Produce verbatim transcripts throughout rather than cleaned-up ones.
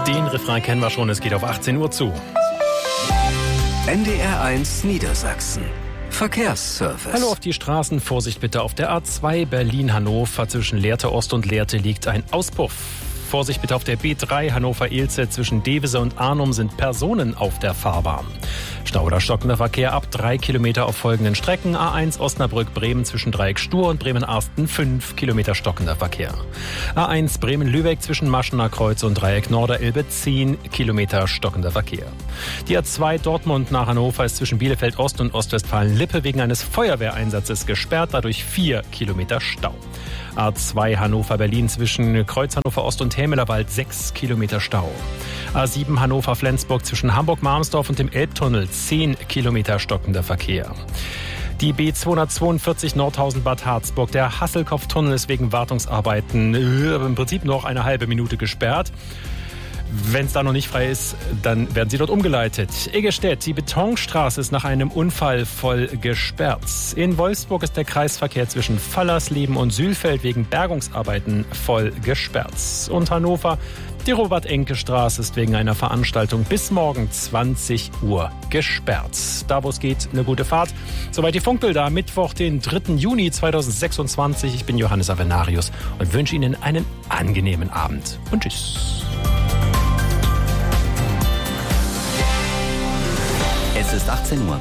Den Refrain kennen wir schon, es geht auf achtzehn Uhr zu. N D R eins Niedersachsen. Verkehrsservice. Hallo auf die Straßen, Vorsicht bitte auf der A zwei Berlin-Hannover. Zwischen Lehrte Ost und Lehrte liegt ein Auspuff. Vorsicht bitte auf der B drei Hannover-Elze. Zwischen Devese und Arnum sind Personen auf der Fahrbahn. Stau oder stockender Verkehr ab drei Kilometer auf folgenden Strecken. A eins Osnabrück-Bremen zwischen Dreieck Stur und Bremen-Arsten fünf Kilometer stockender Verkehr. A eins Bremen-Lübeck zwischen Maschener Kreuz und Dreieck Norderelbe zehn Kilometer stockender Verkehr. Die A zwei Dortmund nach Hannover ist zwischen Bielefeld-Ost und Ostwestfalen-Lippe wegen eines Feuerwehreinsatzes gesperrt, dadurch vier Kilometer Stau. A zwei Hannover-Berlin zwischen Kreuz Hannover-Ost und Hämelerwald sechs Kilometer Stau. A sieben Hannover-Flensburg zwischen Hamburg-Marmsdorf und dem Elbtunnel zehn Kilometer stockender Verkehr. Die B zweihundertzweiundvierzig Nordhausen-Bad Harzburg. Der Hasselkopf-Tunnel ist wegen Wartungsarbeiten äh, im Prinzip noch eine halbe Minute gesperrt. Wenn es da noch nicht frei ist, dann werden sie dort umgeleitet. Eggestedt, die Betonstraße ist nach einem Unfall voll gesperrt. In Wolfsburg ist der Kreisverkehr zwischen Fallersleben und Sülfeld wegen Bergungsarbeiten voll gesperrt. Und Hannover, die Robert-Enke-Straße ist wegen einer Veranstaltung bis morgen zwanzig Uhr gesperrt. Da, wo es geht, eine gute Fahrt. Soweit die Funkbilder. Mittwoch, den dritten Juni zweitausendsechsundzwanzig. Ich bin Johannes Avenarius und wünsche Ihnen einen angenehmen Abend. Und tschüss. Es ist achtzehn Uhr.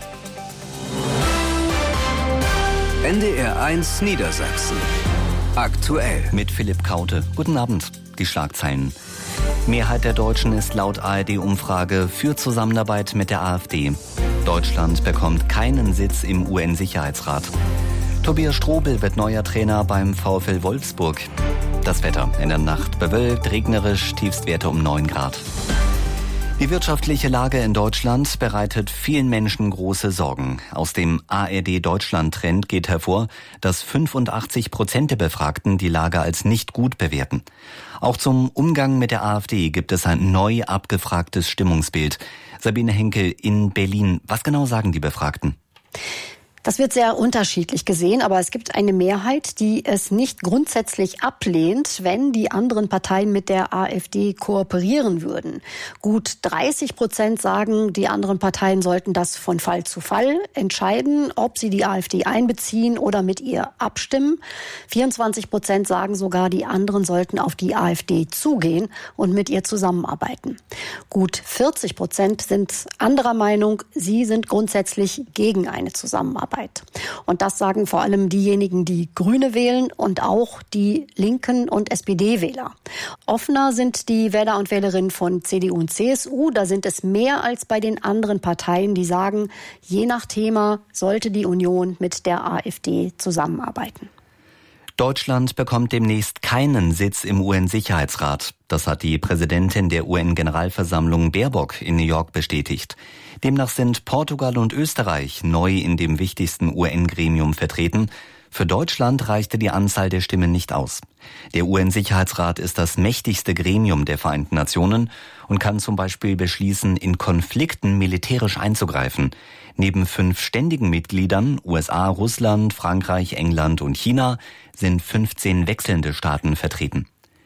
N D R eins Niedersachsen. Aktuell. Mit Philipp Kaute. Guten Abend. Die Schlagzeilen. Mehrheit der Deutschen ist laut A R D-Umfrage für Zusammenarbeit mit der AfD. Deutschland bekommt keinen Sitz im U N-Sicherheitsrat. Tobias Strobel wird neuer Trainer beim VfL Wolfsburg. Das Wetter in der Nacht bewölkt, regnerisch, Tiefstwerte um neun Grad. Die wirtschaftliche Lage in Deutschland bereitet vielen Menschen große Sorgen. Aus dem A R D-Deutschland-Trend geht hervor, dass fünfundachtzig Prozent der Befragten die Lage als nicht gut bewerten. Auch zum Umgang mit der AfD gibt es ein neu abgefragtes Stimmungsbild. Sabine Henkel in Berlin. Was genau sagen die Befragten? Das wird sehr unterschiedlich gesehen, aber es gibt eine Mehrheit, die es nicht grundsätzlich ablehnt, wenn die anderen Parteien mit der AfD kooperieren würden. Gut dreißig Prozent sagen, die anderen Parteien sollten das von Fall zu Fall entscheiden, ob sie die AfD einbeziehen oder mit ihr abstimmen. vierundzwanzig Prozent sagen sogar, die anderen sollten auf die AfD zugehen und mit ihr zusammenarbeiten. Gut vierzig Prozent sind anderer Meinung, sie sind grundsätzlich gegen eine Zusammenarbeit. Und das sagen vor allem diejenigen, die Grüne wählen und auch die Linken und S P D-Wähler. Offener sind die Wähler und Wählerinnen von C D U und C S U. Da sind es mehr als bei den anderen Parteien, die sagen, je nach Thema sollte die Union mit der AfD zusammenarbeiten. Deutschland bekommt demnächst keinen Sitz im U N-Sicherheitsrat. Das hat die Präsidentin der U N-Generalversammlung Baerbock in New York bestätigt. Demnach sind Portugal und Österreich neu in dem wichtigsten U N-Gremium vertreten. Für Deutschland reichte die Anzahl der Stimmen nicht aus. Der U N-Sicherheitsrat ist das mächtigste Gremium der Vereinten Nationen und kann zum Beispiel beschließen, in Konflikten militärisch einzugreifen. Neben fünf ständigen Mitgliedern, U S A, Russland, Frankreich, England und China, sind fünfzehn wechselnde Staaten vertreten.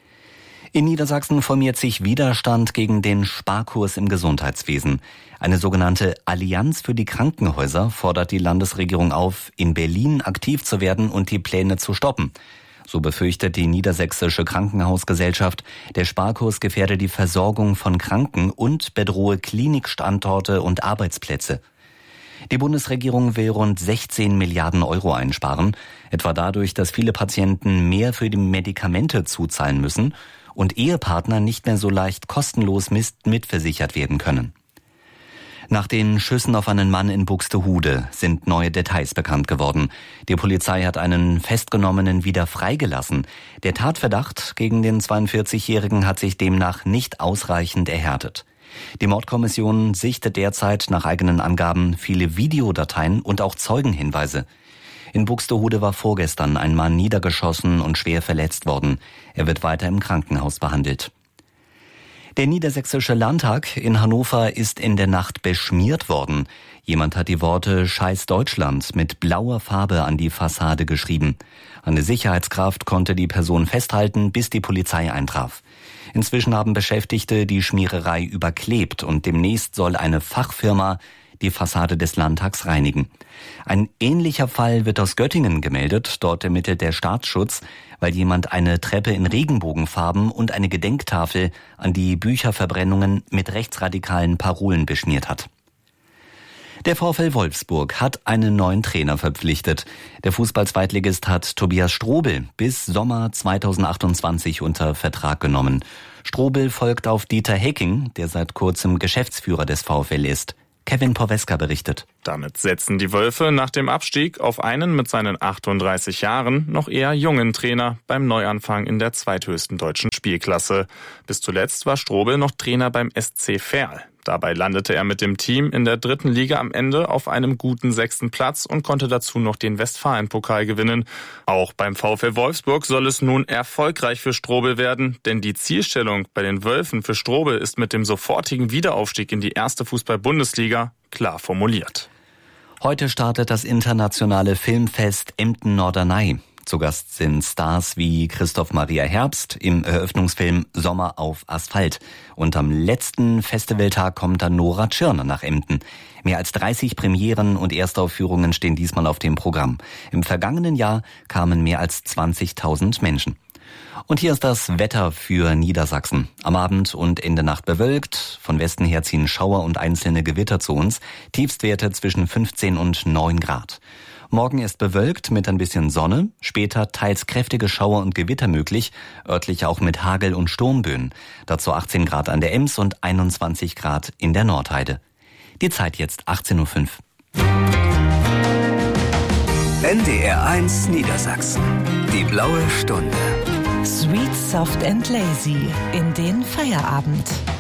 In Niedersachsen formiert sich Widerstand gegen den Sparkurs im Gesundheitswesen. Eine sogenannte Allianz für die Krankenhäuser fordert die Landesregierung auf, in Berlin aktiv zu werden und die Pläne zu stoppen. So befürchtet die Niedersächsische Krankenhausgesellschaft, der Sparkurs gefährde die Versorgung von Kranken und bedrohe Klinikstandorte und Arbeitsplätze. Die Bundesregierung will rund sechzehn Milliarden Euro einsparen, etwa dadurch, dass viele Patienten mehr für die Medikamente zuzahlen müssen und Ehepartner nicht mehr so leicht kostenlos mitversichert werden können. Nach den Schüssen auf einen Mann in Buxtehude sind neue Details bekannt geworden. Die Polizei hat einen Festgenommenen wieder freigelassen. Der Tatverdacht gegen den zweiundvierzigjährigen hat sich demnach nicht ausreichend erhärtet. Die Mordkommission sichtet derzeit nach eigenen Angaben viele Videodateien und auch Zeugenhinweise. In Buxtehude war vorgestern ein Mann niedergeschossen und schwer verletzt worden. Er wird weiter im Krankenhaus behandelt. Der Niedersächsische Landtag in Hannover ist in der Nacht beschmiert worden. Jemand hat die Worte Scheiß Deutschland mit blauer Farbe an die Fassade geschrieben. Eine Sicherheitskraft konnte die Person festhalten, bis die Polizei eintraf. Inzwischen haben Beschäftigte die Schmiererei überklebt und demnächst soll eine Fachfirma die Fassade des Landtags reinigen. Ein ähnlicher Fall wird aus Göttingen gemeldet. Dort ermittelt der Staatsschutz, weil jemand eine Treppe in Regenbogenfarben und eine Gedenktafel an die Bücherverbrennungen mit rechtsradikalen Parolen beschmiert hat. Der VfL Wolfsburg hat einen neuen Trainer verpflichtet. Der Fußball-Zweitligist hat Tobias Strobel bis Sommer zweitausendachtundzwanzig unter Vertrag genommen. Strobel folgt auf Dieter Hecking, der seit kurzem Geschäftsführer des VfL ist. Kevin Poweska berichtet. Damit setzen die Wölfe nach dem Abstieg auf einen mit seinen achtunddreißig Jahren noch eher jungen Trainer beim Neuanfang in der zweithöchsten deutschen Spielklasse. Bis zuletzt war Strobel noch Trainer beim S C Verl. Dabei landete er mit dem Team in der dritten Liga am Ende auf einem guten sechsten Platz und konnte dazu noch den Westfalen-Pokal gewinnen. Auch beim VfL Wolfsburg soll es nun erfolgreich für Strobel werden, denn die Zielstellung bei den Wölfen für Strobel ist mit dem sofortigen Wiederaufstieg in die erste Fußball-Bundesliga klar formuliert. Heute startet das internationale Filmfest Emden-Norderney. Zu Gast sind Stars wie Christoph Maria Herbst im Eröffnungsfilm Sommer auf Asphalt. Und am letzten Festivaltag kommt dann Nora Tschirner nach Emden. Mehr als dreißig Premieren und Erstaufführungen stehen diesmal auf dem Programm. Im vergangenen Jahr kamen mehr als zwanzigtausend Menschen. Und hier ist das Wetter für Niedersachsen. Am Abend und Ende Nacht bewölkt. Von Westen her ziehen Schauer und einzelne Gewitter zu uns. Tiefstwerte zwischen fünfzehn und neun Grad. Morgen ist bewölkt mit ein bisschen Sonne, später teils kräftige Schauer und Gewitter möglich, örtlich auch mit Hagel und Sturmböen. Dazu achtzehn Grad an der Ems und einundzwanzig Grad in der Nordheide. Die Zeit jetzt achtzehn Uhr fünf. N D R eins Niedersachsen. Die blaue Stunde. Sweet, soft and lazy in den Feierabend.